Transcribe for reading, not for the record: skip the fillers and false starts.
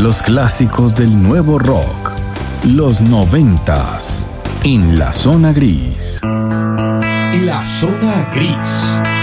Los clásicos del nuevo rock. Los 90s. En la zona gris. La zona gris.